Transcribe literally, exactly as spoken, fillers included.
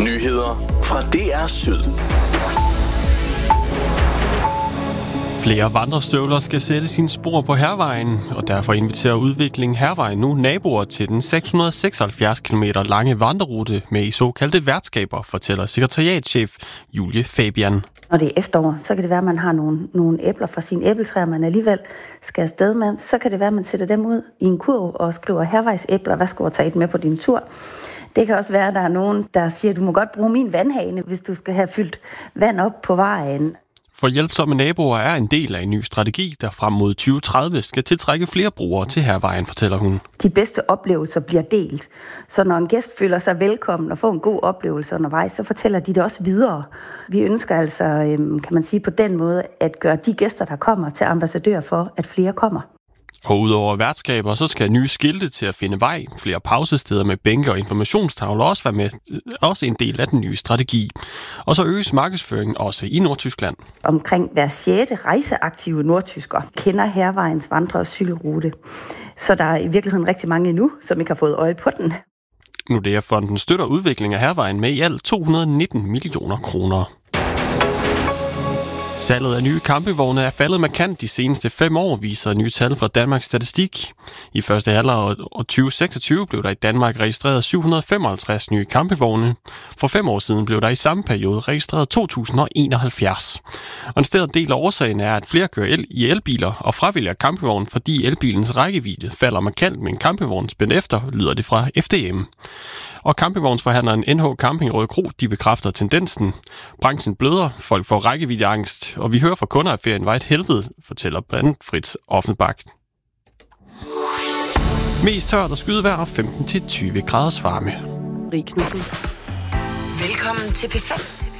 Nyheder fra D R Syd. Flere vandrestøvler skal sætte sine spor på Hærvejen, og derfor inviterer Udvikling Hærvejen nu naboer til den seks hundrede seksoghalvfjerds kilometer lange vandrerute med i såkaldte værtskaber, fortæller sekretariatschef Julie Fabian. Når det er efterår, så kan det være, at man har nogle, nogle æbler fra sine æbletræer, man alligevel skal afsted med. Så kan det være, at man sætter dem ud i en kurv og skriver Hærvejsæbler, hvad skal du tage et med på din tur? Det kan også være, at der er nogen, der siger, at du må godt bruge min vandhane, hvis du skal have fyldt vand op på vejen. For hjælpsomme naboer er en del af en ny strategi, der frem mod tyve tredive skal tiltrække flere brugere til Hærvejen, fortæller hun. De bedste oplevelser bliver delt, så når en gæst føler sig velkommen og får en god oplevelse undervejs, så fortæller de det også videre. Vi ønsker altså, kan man sige på den måde, at gøre de gæster, der kommer, til ambassadører for, at flere kommer. Og udover værtskaber, så skal nye skilte til at finde vej, flere pausesteder med bænke og informationstavler også være med, også en del af den nye strategi. Og så øges markedsføringen også i Nordtyskland. Omkring hver sjette rejseaktive nordtysker kender Hærvejens vandre- og cykelrute. Så der er i virkeligheden rigtig mange endnu, som ikke har fået øje på den. Nordea-fonden støtter udvikling af Hærvejen med i alt to hundrede nitten millioner kroner. Salget af nye campingvogne er faldet markant de seneste fem år, viser nye tal fra Danmarks Statistik. I første halvår af tyve seksogtyve blev der i Danmark registreret syv hundrede femoghalvtreds nye campingvogne. For fem år siden blev der i samme periode registreret to tusind og enoghalvfjerds. Og en sted del af årsagen er, at flere kører el i elbiler og fravælger campingvogn, fordi elbilens rækkevidde falder markant med en campingvogn spændt efter, lyder det fra F D M. Og campingvognsforhandleren N H Camping Rødekro, de bekræfter tendensen. Branchen bløder, folk får rækkeviddeangst, og vi hører fra kunder, at ferien var et helvede, fortæller blandt andet Fritz Offenbach. Mest tørt og skydevejr, femten til tyve graders varme. Velkommen til P fem.